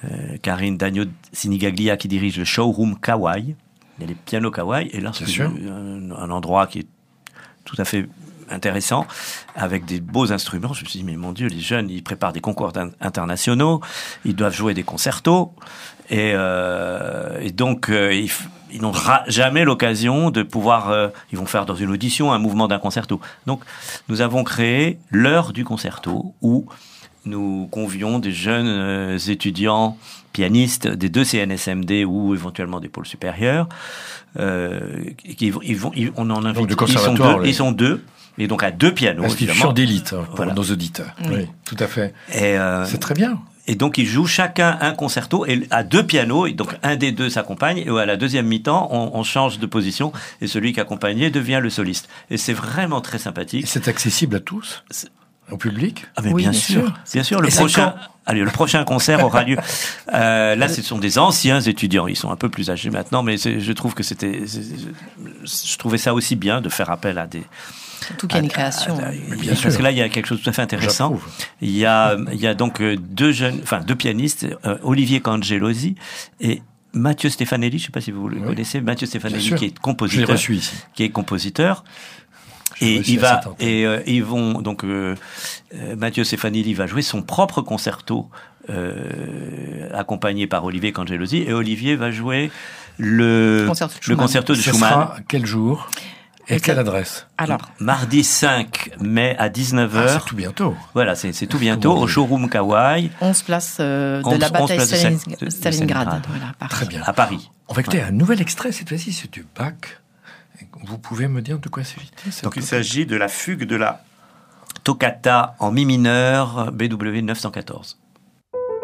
Karine Dagno-Sinigaglia qui dirige le showroom Kawaii. Il y a les pianos Kawaii, et là c'est un endroit qui est tout à fait intéressant, avec des beaux instruments. Je me suis dit, mais mon Dieu, les jeunes, ils préparent des concours internationaux, ils doivent jouer des concertos, et donc ils n'ont jamais l'occasion de pouvoir... ils vont faire dans une audition un mouvement d'un concerto. Donc, nous avons créé l'heure du concerto, où nous convions des jeunes étudiants pianistes des 2 CNSMD ou éventuellement des pôles supérieurs. On en invite. Donc, du conservatoire, ils sont deux. Et donc à 2 pianos. Institution d'élite pour nos auditeurs. Oui, tout à fait. Et c'est très bien. Et donc ils jouent chacun un concerto et à 2 pianos. Et donc un des deux s'accompagne et à la deuxième mi-temps on change de position et celui qui accompagnait devient le soliste. Et c'est vraiment très sympathique. Et c'est accessible à tous, au public. Ah mais oui, bien sûr. Le prochain concert aura lieu. Là, ce sont des anciens étudiants. Ils sont un peu plus âgés maintenant, mais je trouve que je trouvais ça aussi bien de faire appel à des. Surtout qu'il y a une création. Parce que là, il y a quelque chose de tout à fait intéressant. Il y a donc 2 pianistes, Olivier Cangelosi et Mathieu Stefanelli. Je ne sais pas si vous le connaissez. Mathieu Stefanelli, qui est compositeur. Je l'ai reçu ici. Qui est compositeur. Et ils vont donc Mathieu Stefanelli va jouer son propre concerto accompagné par Olivier Cangelosi, et Olivier va jouer le concerto de Schumann. Sera quel jour et quelle adresse? Alors, mardi 5 mai à 19h. C'est tout bientôt. Voilà, c'est tout bientôt au showroom Kawaii. 11 place de la bataille Stalingrad. Voilà, très bien. À Paris. On va écouter un nouvel extrait, cette fois-ci, c'est du Bach. Vous pouvez me dire de quoi s'agit-il? Donc il s'agit de la fugue de la toccata en mi mineur BW 914.